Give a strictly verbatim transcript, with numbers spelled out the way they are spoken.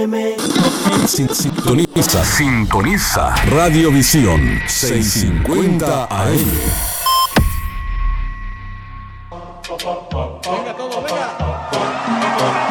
M. Sintoniza, sintoniza Radiovisión seiscientos cincuenta A M. Venga todo, venga.